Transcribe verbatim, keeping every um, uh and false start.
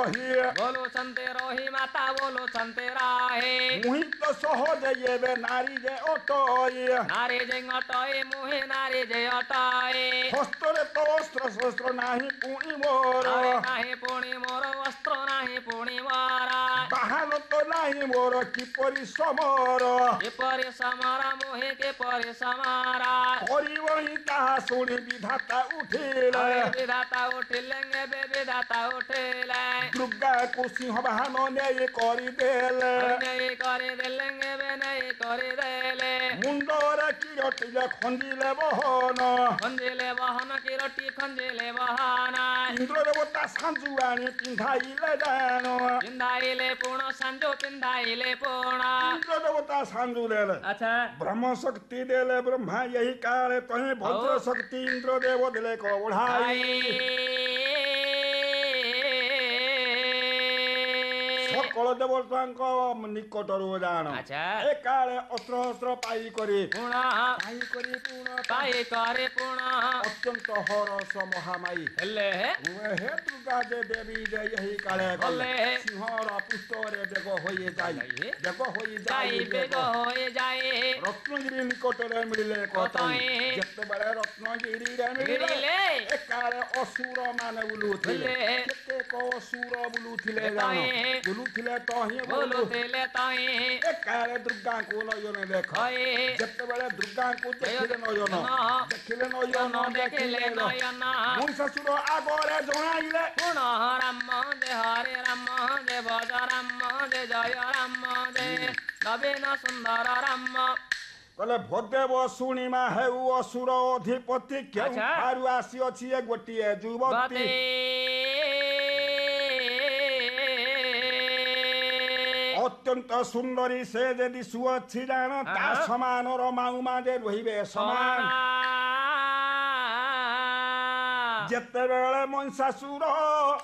रही बोलो चंते रोही माता बोलो चंते राहे मुहि तो सहज ये नारी जे अटई नारी जे अटए मुहे नारी जे अटए हस्तरे तो अस्त्र शस्त्र नाही पुणी मोर अरे नाही पुणी मोर वस्त्र नाही पुणी मोरा बाहन तो नाही मोर किपरि समर किपरि समारा मोहे के परि समारा करिबहि ताहा शुणी विधाता उठिले अरे विधाता उठिलेंगे बे विधाता उठिले दुर्गा को सिंह वाहन न्याय करिदेले नहीं करे देलेंगे बे नहीं करे देले मुंडर किरटिले खंडिले बहन खंजिले वाहन की रोटी खंजिले वाहना इंद्र देवता सांजुआणी पिंधाइले जान पिंधाइले पूर्ण संजो पिंधाइले पूर्ण इंद्र देवता सांजु देले अच्छा ब्रह्म शक्ति देले ब्रह्मा यही काले तहे वज्र शक्ति इंद्र देव देले को बढ़ाई सकल देवतांको निकटरु जान अच्छा ए काले अस्त्र अस्त्र पाई करी पूर्ण पाई करी पूर्ण पाई करे पूर्ण अत्यंत हरस महामाई हेले हे दुर्गा जे देवी जे यही काले गले सिंहर पुष्टरे बेग होई जाई बेग होई जाई जाई बेग होए जाए रत्नगिरी निकटरे मिलिले कतई जेते बेले रत्नगिरी रे मिलिले ए काले असुर माने बुलुथिले केते को असुर बुलुथिले जानो बुलुथिले तही बोलुथिले तही ए काले दुर्गा को नयन देख जेते बेले दुर्गा को देखिले नयन देखिले नयन देखिले नयन महिषासुर आगरे जणाइले पूर्ण राम जय हरे राम जय भज राम जय जय राम जय नवीन सुंदर राम कले भदेव शुणिमा हेउ असुर अधिपति केउ हारु आसी अछि ए गोटिए जुवती अत्यंत सुंदरी से यदि सुअछि जान ता समान रमाउमा जे रहिबे समान जेते बेले महिषासुर